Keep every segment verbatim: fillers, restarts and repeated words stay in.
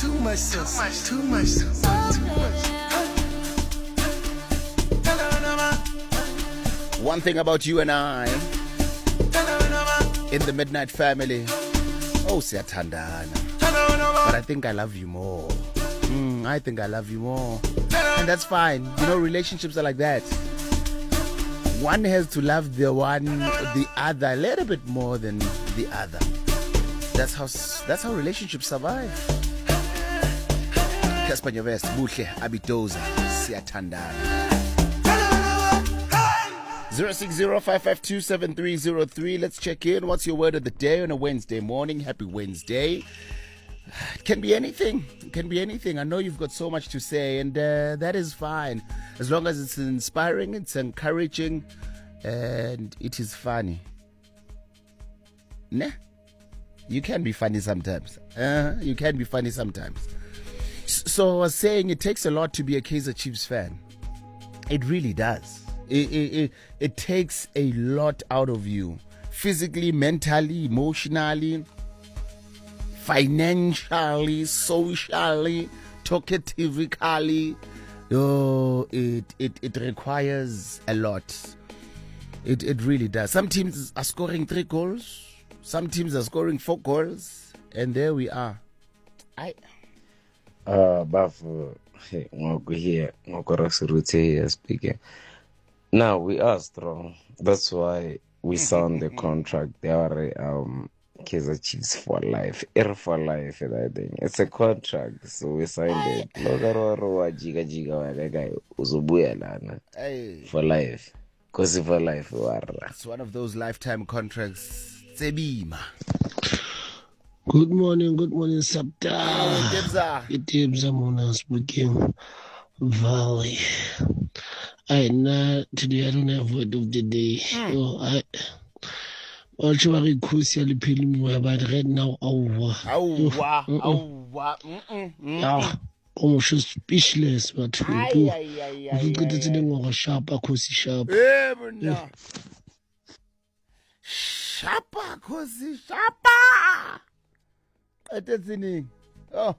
Too much sauce. Too much sauce. Too much. One thing about you and I in the Midnight Family. Oh, siyathandana. But I think I love you more. Mm, I think I love you more. And that's fine. You know, relationships are like that. One has to love the one, the other a little bit more than the other. That's how that's how relationships survive. Casper Nyovest, Buhle, Abidoza, siyathandana. zero six zero five five two seven three zero three. Let's check in. What's your word of the day on a Wednesday morning? Happy Wednesday. It can be anything. It can be anything. I know you've got so much to say, and uh, that is fine. As long as it's inspiring, it's encouraging, and it is funny. Nah. You can be funny sometimes. Uh, you can be funny sometimes. So I was saying it takes a lot to be a Kaizer Chiefs fan. It really does. It, it, it, it takes a lot out of you. Physically, mentally, emotionally, financially, socially, talkatively. Oh, it, it, it requires a lot. It, it really does. Some teams are scoring three goals. Some teams are scoring four goals. And there we are. I... Uh, Bafu, hey, Ngoko here, Ngoko Rasurute here speaking. Now we are strong. That's why we signed the contract. They are um Kaizer Chiefs for life. Air for life, I think. It's a contract, so we signed it. Logaro jiga jiga guy uzubuya lana for life. Cause for life we are. It's one of those lifetime contracts. Sebima. Good morning, good morning, Sabta. Hey, Dibza. Dibza Mona speaking. Valley. I know today I don't have word of the day. Mm. So I also very crucial opinion but right now over. Over. Over. Yeah. Almost speechless, but we get it in a sharp, a cozy sharp. Yeah. Sharpa, cozy sharpa. Oh.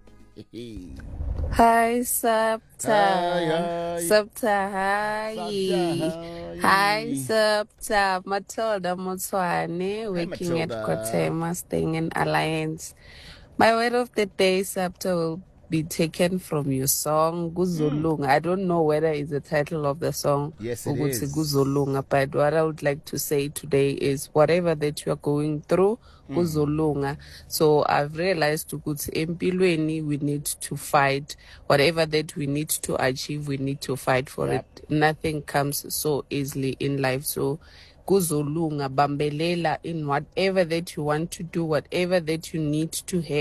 Hi, Sabta. Sabta, hi. Hi, Sabta. Matilda Motswane, working at Kotema, staying in Alliance. My word of the day, Sabta, will be taken from your song, Guzolunga. Mm. I don't know whether it's the title of the song. Yes, it is. Guzolunga, but what I would like to say today is whatever that you are going through, Guzolunga. Mm. So I've realized to put empilweni, we need to fight. Whatever that we need to achieve, we need to fight for yep. it. Nothing comes so easily in life. So Guzolunga, bambelela in whatever that you want to do, whatever that you need to have.